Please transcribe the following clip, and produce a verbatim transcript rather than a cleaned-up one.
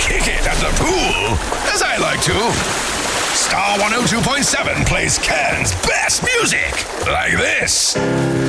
kick it at the pool, as I like to. Star one oh two point seven plays Cannes' best music, like this.